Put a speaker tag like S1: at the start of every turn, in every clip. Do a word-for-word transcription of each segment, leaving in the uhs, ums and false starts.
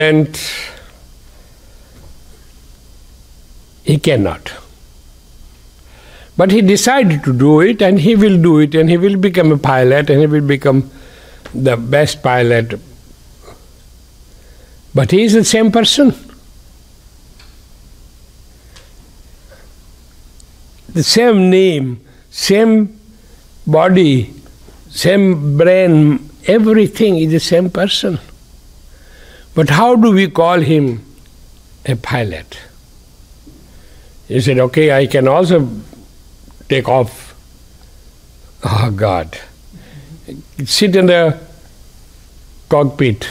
S1: And he cannot. But he decided to do it, and he will do it, and he will become a pilot, and he will become the best pilot. But he is the same person. The same name, same body, same brain, everything is the same person. But how do we call him a pilot? He said, okay, I can also take off. Oh God. Sit in the cockpit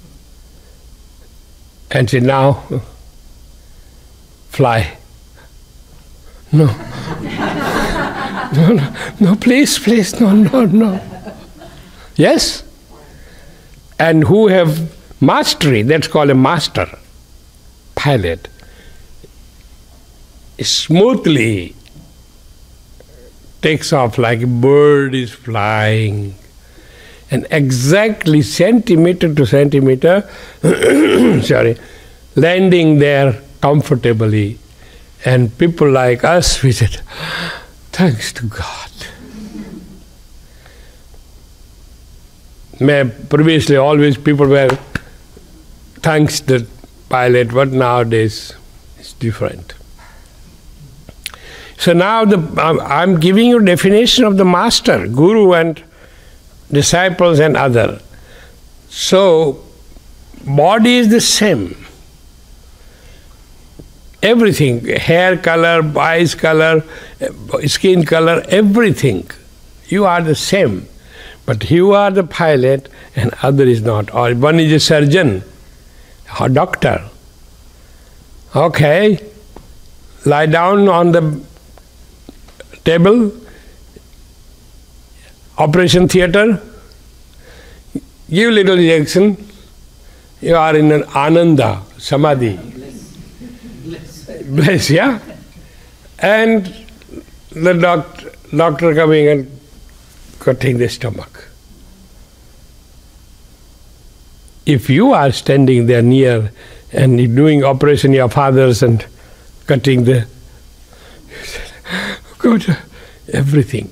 S1: and say, now fly. No. no, no, no, please, please, no, no, no. Yes? And who have mastery, that's called a master, pilot, smoothly takes off like a bird is flying, and exactly centimeter to centimeter, sorry, landing there comfortably. And people like us, we said, thanks to God. Previously, always people were, thanks to the pilot, but nowadays it's different. So now the, I'm giving you definition of the master, guru and disciples and other. So, body is the same. Everything, hair color, eyes color, skin color, everything. You are the same. But you are the pilot and other is not. Or one is a surgeon, a doctor. Okay, lie down on the table, operation theatre, give little injection, you are in an ananda, samadhi. Bless, yeah? And the doctor, doctor coming and cutting the stomach. If you are standing there near and doing operation your fathers and cutting the good, everything.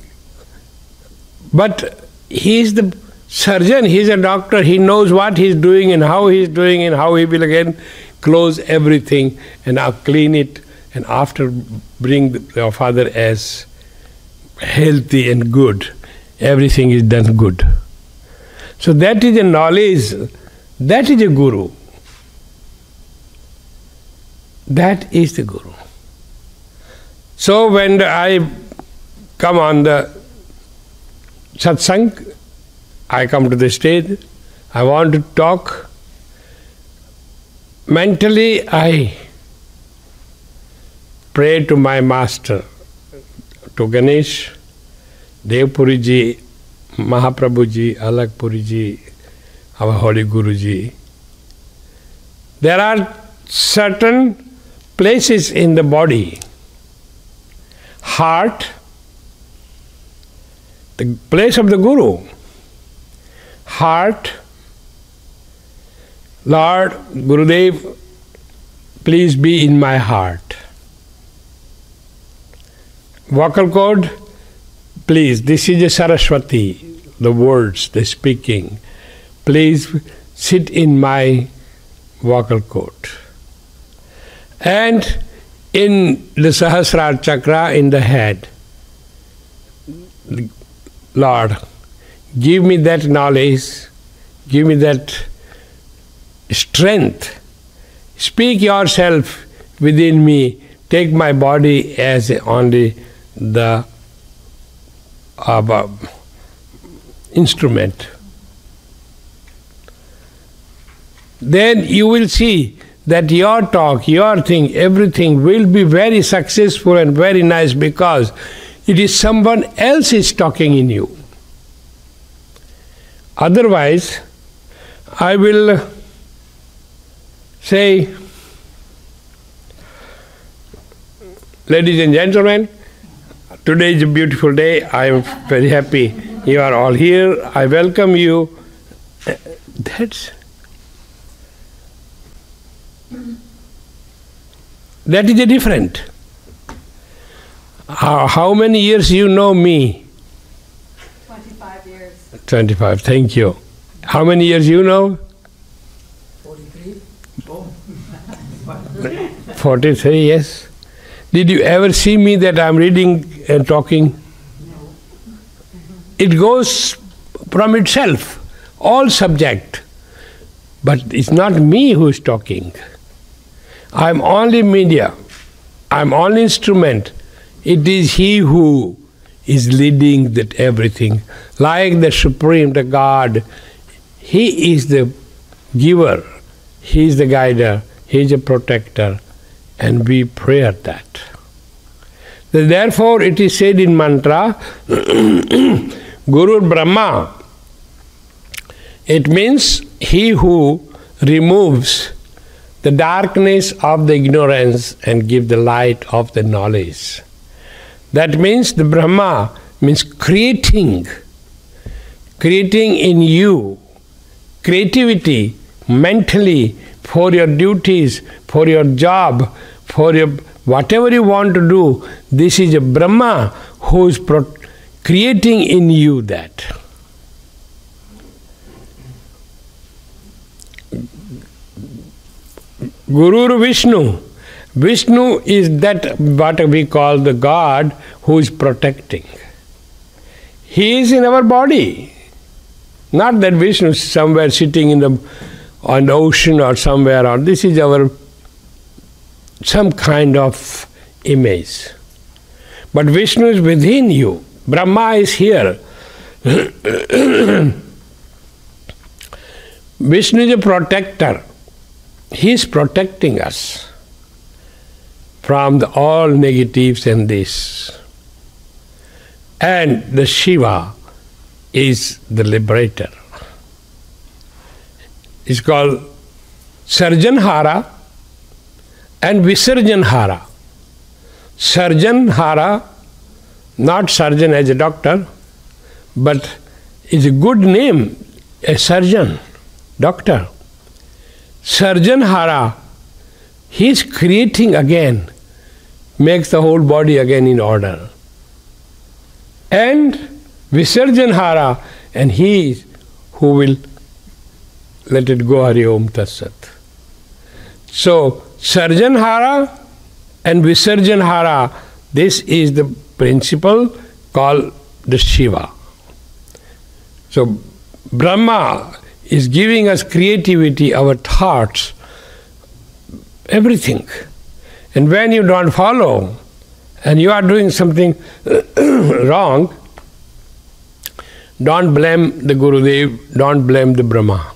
S1: But he is the surgeon, he is a doctor, he knows what he is doing and how he is doing and how he will again close everything and now clean it and after bring your father as healthy and good. Everything is done good. So that is a knowledge, that is a guru. That is the guru. So when I come on the satsang, I come to the stage, I want to talk. Mentally I pray to my master, to Ganesh, Devpuri ji, Mahaprabhu ji, Alakpuri ji, our holy Guru ji. There are certain places in the body, heart, the place of the Guru, heart, Lord Gurudev, please be in my heart. Vocal cord, please, this is a Saraswati, the words, the speaking. Please sit in my vocal cord. And in the Sahasrara chakra in the head, Lord, give me that knowledge, give me that strength. Speak yourself within me. Take my body as only the uh, instrument. Then you will see that your talk, your thing, everything will be very successful and very nice because it is someone else is talking in you. Otherwise, I will say, ladies and gentlemen, today is a beautiful day. I am very happy you are all here. I welcome you. That's That is a different. How, how many years you know me?
S2: twenty-five years.
S1: twenty-five, thank you. How many years you know?
S3: forty-three.
S1: forty-three, yes. Did you ever see me that I'm reading and talking?
S3: No.
S1: It goes from itself, all subject. But it's not me who is talking. I'm only media. I'm only instrument. It is He who is leading that everything. Like the Supreme, the God, He is the giver, He is the guider, He is a protector, and we pray at that. Therefore, it is said in mantra, Guru Brahma. It means He who removes the darkness of the ignorance and give the light of the knowledge. That means the Brahma means creating, creating in you, creativity mentally for your duties, for your job, for your whatever you want to do. This is a Brahma who is pro- creating in you that. Guru Vishnu. Vishnu is that what we call the God who is protecting. He is in our body. Not that Vishnu is somewhere sitting in the on the ocean or somewhere, or this is our some kind of image. But Vishnu is within you. Brahma is here. Vishnu is a protector. He is protecting us from the, all negatives and this. And the Shiva is the liberator. It's called Sarjanhara and Visarjanhara. Sarjanhara, not surgeon as a doctor, but is a good name, a surgeon, doctor. Sarjanhara, he is creating again, makes the whole body again in order. And Visarjanhara, and he is who will let it go, Hari Om Tat Sat. So, Sarjanhara and Visarjanhara, this is the principle called the Shiva. So, Brahma is giving us creativity, our thoughts, everything. And when you don't follow, and you are doing something wrong, don't blame the Gurudev, don't blame the Brahma.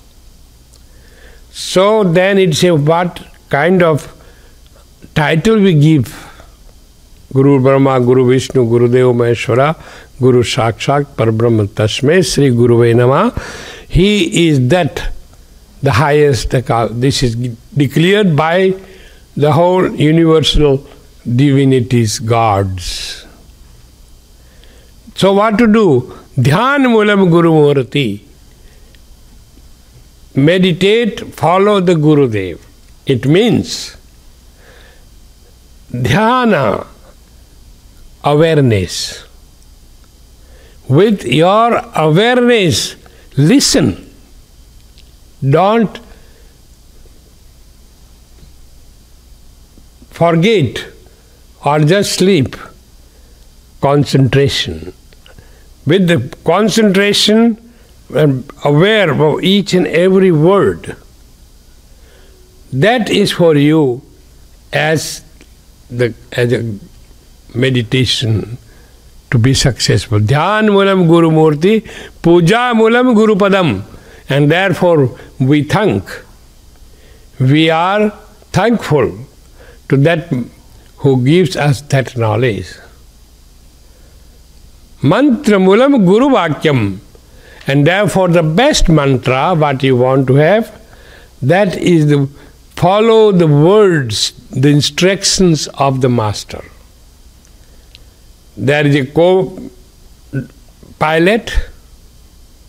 S1: So then it's a what kind of title we give? Guru Brahma, Guru Vishnu, Guru Deva Maheshwara, Guru Sakshat Parabrahma Tasmai Sri Guruve Namah. He is that, the highest. This is declared by the whole universal divinities, gods. So what to do? Dhyan Mulam Guru Murti. Meditate, follow the Gurudev. It means dhyana, awareness. With your awareness, listen. Don't forget or just sleep. Concentration. With the concentration and aware of each and every word, that is for you as the as a meditation to be successful. Dhyan Mulam Guru Murti, Puja Mulam Guru Padam. And therefore we thank, we are thankful to that who gives us that knowledge. Mantra Mulam Guru Vakyam. And therefore the best mantra, what you want to have, that is the follow the words, the instructions of the Master. There is a co-pilot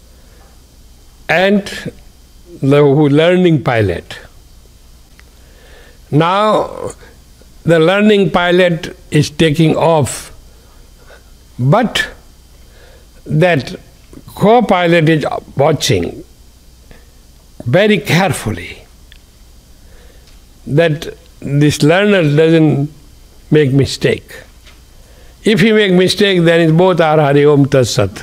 S1: and the learning pilot. Now the learning pilot is taking off, but that co-pilot is watching very carefully that this learner doesn't make mistake. If he make mistake, then it's both are Hari Om Tat Sat.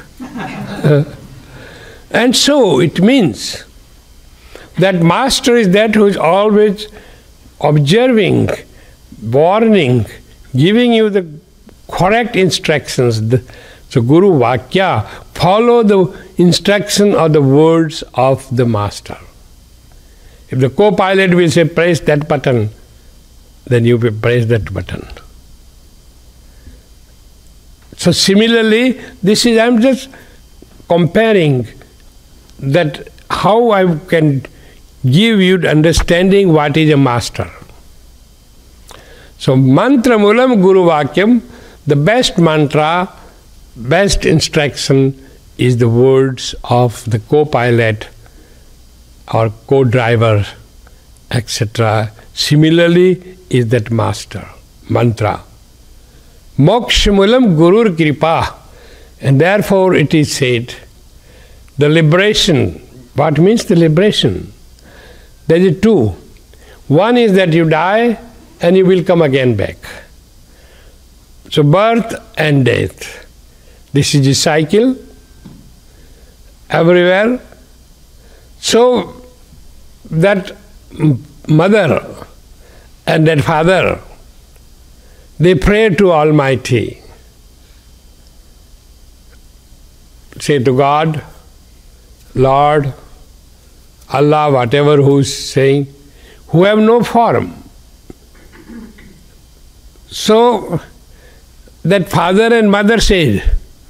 S1: And so it means that master is that who is always observing, warning, giving you the correct instructions. So Guru Vakya, follow the instruction or the words of the master. If the co-pilot will say press that button, then you will press that button. So similarly, this is, I'm just comparing that how I can give you the understanding what is a master. So mantra mulam guru vakyam, the best mantra, best instruction is the words of the co-pilot or co-driver, et cetera. Similarly is that master, mantra. Moksha mulam gurur kripa, and therefore it is said, the liberation. What means the liberation? There is two. One is that you die and you will come again back. So birth and death. This is a cycle everywhere. So that mother and that father, they pray to Almighty. Say to God, Lord, Allah, whatever who's saying, who have no form. So that father and mother said,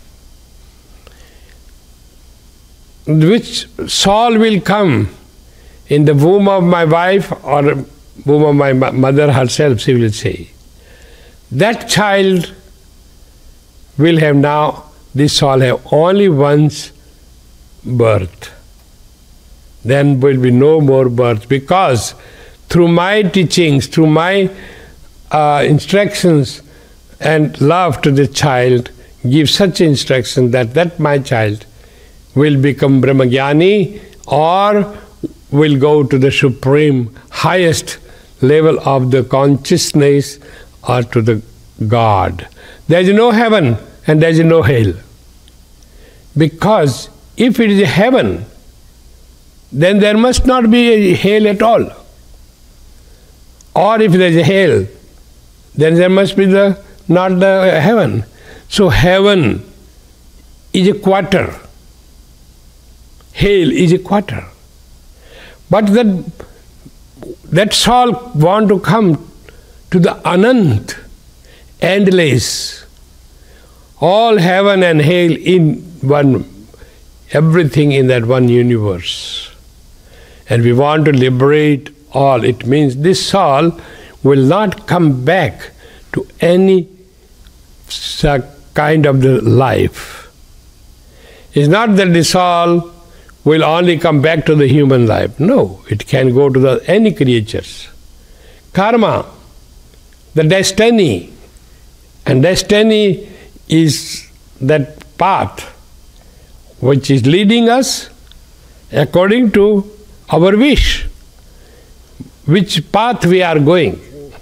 S1: which soul will come in the womb of my wife or womb of my mother herself, she will say. That child will have now, this soul have only once birth. Then will be no more birth, because through my teachings, through my uh, instructions and love to the child, give such instruction that that my child will become Brahmagyani or will go to the supreme, highest level of the consciousness or to the God. There is no heaven and there is no hell. Because if it is a heaven, then there must not be a hell at all. Or if there is a hell, then there must be the not the heaven. So heaven is a quarter. Hell is a quarter. But that that soul want to come to the Anant, endless, all heaven and hell in one, everything in that one universe. And we want to liberate all. It means this soul will not come back to any kind of the life. It's not that the soul will only come back to the human life. No, it can go to the any creatures. Karma, the destiny, and destiny is that path which is leading us according to our wish, which path we are going.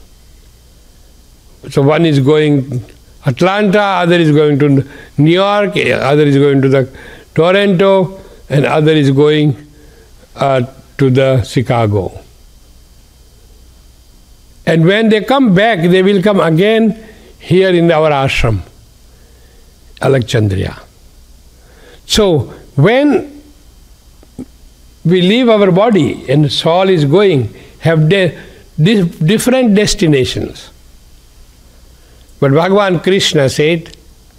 S1: So one is going Atlanta, other is going to New York, other is going to the Toronto, and other is going uh, to the Chicago. And when they come back, they will come again here in our ashram, Alexandria. So when we leave our body and the soul is going, have de- di- different destinations. But Bhagavan Krishna said,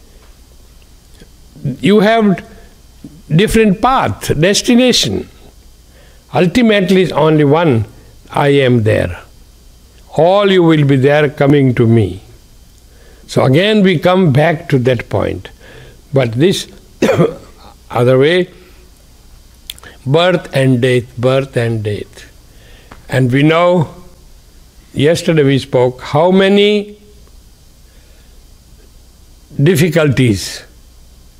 S1: you have different path, destination. Ultimately is only one, I am there. All you will be there coming to me. So again we come back to that point. But this other way, birth and death, birth and death. And we know yesterday we spoke, how many difficulties